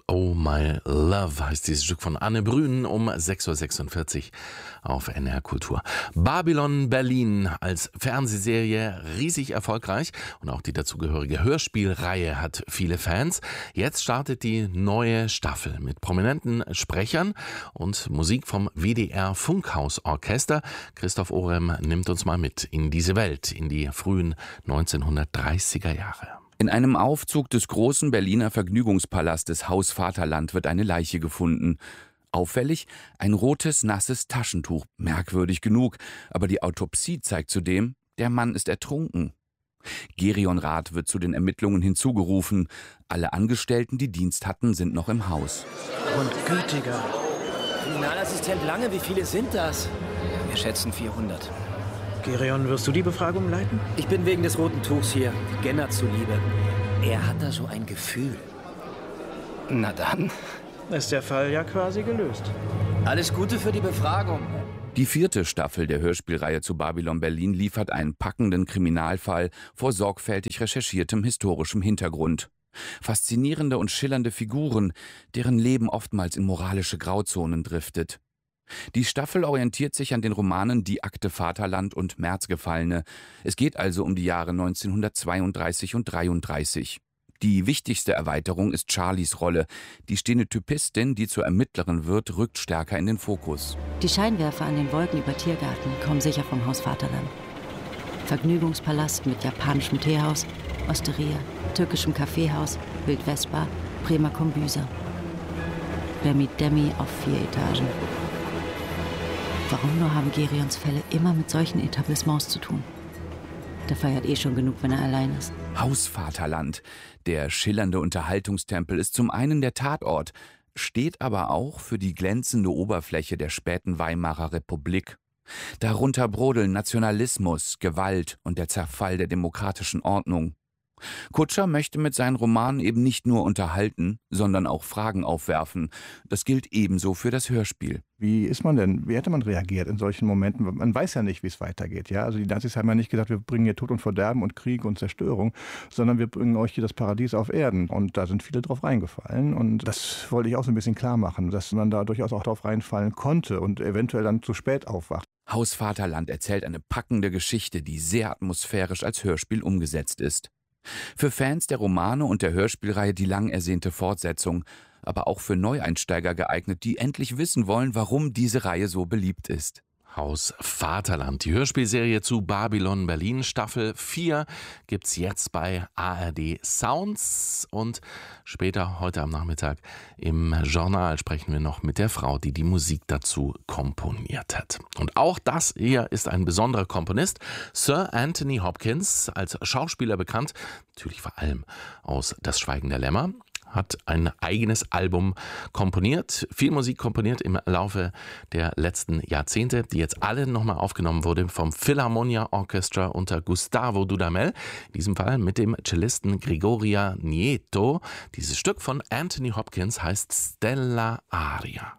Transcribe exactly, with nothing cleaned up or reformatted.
Oh My Love heißt dieses Stück von Anne Brün um sechs Uhr sechsundvierzig auf N R Kultur. Babylon Berlin als Fernsehserie riesig erfolgreich und auch die dazugehörige Hörspielreihe hat viele Fans. Jetzt startet die neue Staffel mit prominenten Sprechern und Musik vom W D R Funkhausorchester. Christoph Orem nimmt uns mal mit in diese Welt, in die frühen neunzehnhundertdreißiger Jahre. In einem Aufzug des großen Berliner Vergnügungspalastes Haus Vaterland wird eine Leiche gefunden. Auffällig ein rotes, nasses Taschentuch. Merkwürdig genug, aber die Autopsie zeigt zudem, der Mann ist ertrunken. Gerion Rath wird zu den Ermittlungen hinzugerufen. Alle Angestellten, die Dienst hatten, sind noch im Haus. Und gütiger. Kriminalassistent Lange, wie viele sind das? Wir schätzen vierhundert. Gerion, wirst du die Befragung leiten? Ich bin wegen des roten Tuchs hier, Genner zuliebe. Er hat da so ein Gefühl. Na dann. Ist der Fall ja quasi gelöst. Alles Gute für die Befragung. Die vierte Staffel der Hörspielreihe zu Babylon Berlin liefert einen packenden Kriminalfall vor sorgfältig recherchiertem historischem Hintergrund. Faszinierende und schillernde Figuren, deren Leben oftmals in moralische Grauzonen driftet. Die Staffel orientiert sich an den Romanen Die Akte Vaterland und Märzgefallene. Es geht also um die Jahre neunzehnhundertzweiunddreißig und dreiunddreißig. Die wichtigste Erweiterung ist Charlies Rolle. Die Stenotypistin, die zur Ermittlerin wird, rückt stärker in den Fokus. Die Scheinwerfer an den Wolken über Tiergarten kommen sicher vom Haus Vaterland. Vergnügungspalast mit japanischem Teehaus, Osteria, türkischem Kaffeehaus, Wildwestbar, Bremer Kombüse. Remi Demi auf vier Etagen. Warum nur haben Gerions Fälle immer mit solchen Etablissements zu tun? Der feiert eh schon genug, wenn er allein ist. Haus Vaterland. Der schillernde Unterhaltungstempel ist zum einen der Tatort, steht aber auch für die glänzende Oberfläche der späten Weimarer Republik. Darunter brodeln Nationalismus, Gewalt und der Zerfall der demokratischen Ordnung. Kutscher möchte mit seinen Romanen eben nicht nur unterhalten, sondern auch Fragen aufwerfen. Das gilt ebenso für das Hörspiel. Wie ist man denn, wie hätte man reagiert in solchen Momenten? Man weiß ja nicht, wie es weitergeht. Ja? Also die Nazis haben ja nicht gesagt, wir bringen hier Tod und Verderben und Krieg und Zerstörung, sondern wir bringen euch hier das Paradies auf Erden. Und da sind viele drauf reingefallen. Und das wollte ich auch so ein bisschen klar machen, dass man da durchaus auch drauf reinfallen konnte und eventuell dann zu spät aufwacht. Haus Vaterland erzählt eine packende Geschichte, die sehr atmosphärisch als Hörspiel umgesetzt ist. Für Fans der Romane und der Hörspielreihe die lang ersehnte Fortsetzung, aber auch für Neueinsteiger geeignet, die endlich wissen wollen, warum diese Reihe so beliebt ist. Haus Vaterland, die Hörspielserie zu Babylon Berlin, Staffel vier gibt's jetzt bei A R D Sounds und später heute am Nachmittag im Journal sprechen wir noch mit der Frau, die die Musik dazu komponiert hat. Und auch das hier ist ein besonderer Komponist, Sir Anthony Hopkins, als Schauspieler bekannt, natürlich vor allem aus Das Schweigen der Lämmer, hat ein eigenes Album komponiert, viel Musik komponiert im Laufe der letzten Jahrzehnte, die jetzt alle nochmal aufgenommen wurde vom Philharmonia Orchestra unter Gustavo Dudamel, in diesem Fall mit dem Cellisten Gregoria Nieto. Dieses Stück von Anthony Hopkins heißt Stella Aria.